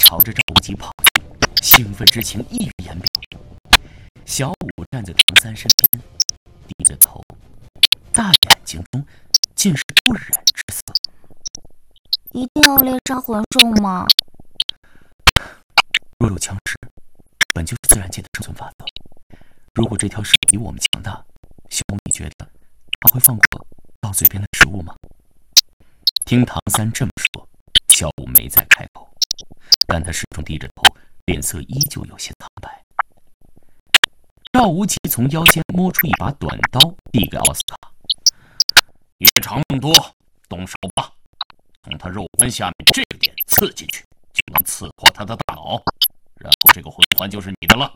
朝着赵无极跑去，兴奋之情溢于言表。小五站在唐三身边，低着头，大眼睛中尽是不忍之色。 一定要猎杀魂兽吗？ 弱肉强食，本就是自然界的生存法则。如果这条蛇比我们强大，小五你觉得他会放过到嘴边的食物吗？听唐三这么说，小五没再开口，但他始终低着头，脸色依旧有些苍白。赵无极从腰间摸出一把短刀，递给奥斯卡：“夜长梦多，动手吧！从他肉冠下面这个点刺进去，就能刺破他的大脑，然后这个魂环就是你的了。”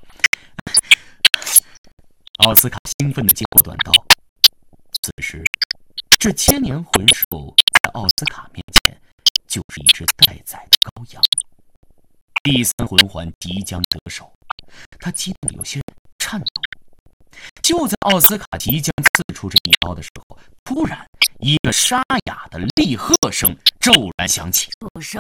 奥斯卡兴奋地接过短刀。此时，这千年魂兽在奥斯卡面前就是一只待宰的羔羊。第三魂环即将得手，他激动得有些颤抖。就在奥斯卡即将刺出这一刀的时候，突然一个沙哑的厉喝声骤然响起：“ 住手！”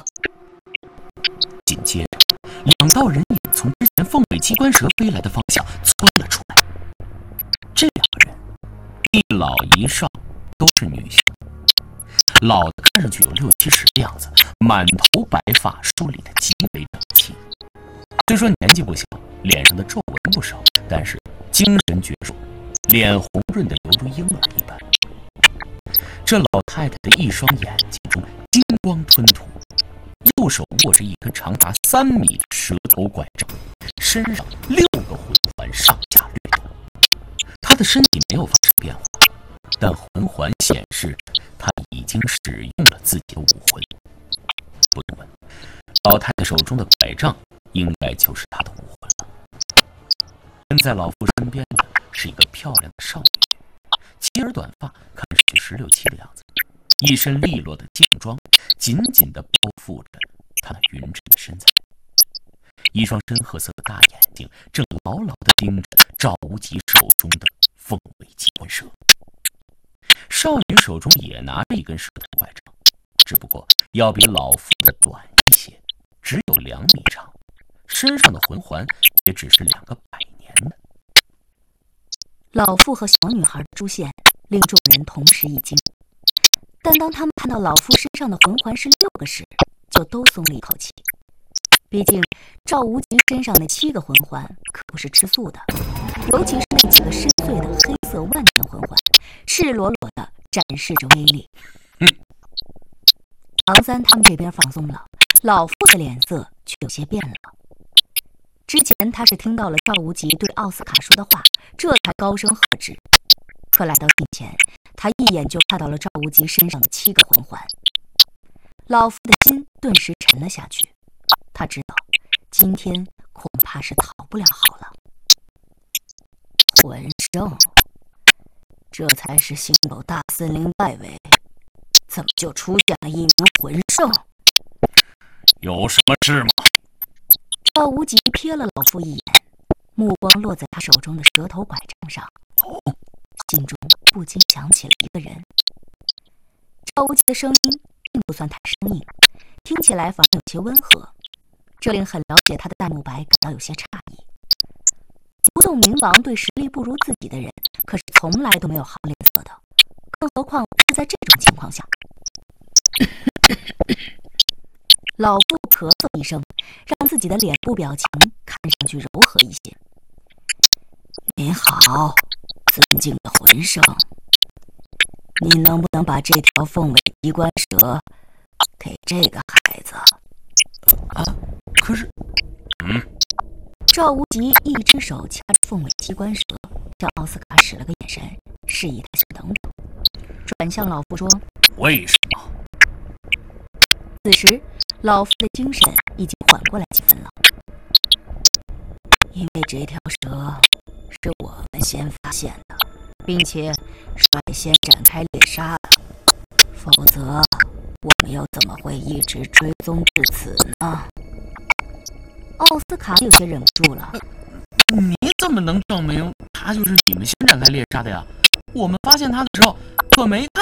紧接着，两道人影从之前凤尾机关蛇飞来的方向窜了出来。这两个人，一老一少，都是女性。老的看上去有60-70的样子，满头白发，梳理得极为整齐。虽说年纪不小，脸上的皱纹不少，但是精神矍铄，脸红润得犹如婴儿一般。这老太太的一双眼睛中金光吞吐，右手握着一根长达3米的蛇头拐杖，身上6个魂环上下掠动。她的身体没有发生变化，但魂环显示她已经使用了自己的武魂。不用问，老太太手中的拐杖应该就是她的武魂了。跟在老妇身边的是一个漂亮的少女，齐耳短发，看上去16-17的样子，一身利落的劲装紧紧地包覆着她那匀称的身材，一双深褐色的大眼睛正牢牢地盯着赵无极手中的凤尾机关蛇。少女手中也拿着一根蛇头拐杖，只不过要比老妇的短一些，只有2米长，身上的魂环也只是2个百年的。 老妇和小女孩的出现令众人同时一惊，但当他们看到老妇身上的魂环是6个时，就都松了一口气。毕竟赵无极身上那7个魂环可不是吃素的，尤其是那几个深邃的黑色万年魂环，赤裸裸的展示着威力。唐三他们这边放松了，老妇的脸色却有些变了。之前他是听到了赵无极对奥斯卡说的话，这才高声喝止。可来到近前，他一眼就看到了赵无极身上的7个魂环，老妇的心顿时沉了下去。他知道今天恐怕是讨不了好了。魂圣，这才是星斗大森林外围，怎么就出现了一名魂圣？ 有什么事吗？ 赵无极瞥了老妇一眼，目光落在他手中的蛇头拐杖上，心中不禁想起了一个人。赵无极的声音并不算太生硬，听起来反而有些温和，这令很了解他的戴沐白感到有些诧异。不用冥王对实力不如自己的人，可是从来都没有好脸色的，更何况是在这种情况下。老妇咳嗽一声，让自己的脸部表情看上去柔和一些。您好，尊敬的魂圣，你能不能把这条凤尾机关蛇给这个孩子？ 可是， 赵无极一只手掐着凤尾机关蛇，向奥斯卡使了个眼神，示意他先等等，转向老妇说：“ 为什么？” 此时，老妇的精神已经缓过来几分了。因为这条蛇是我们先发现的，并且率先展开猎杀的，否则我们又怎么会一直追踪至此呢？奥斯卡有些忍不住了。 你怎么能证明他就是你们先展开猎杀的呀？我们发现他的时候可没看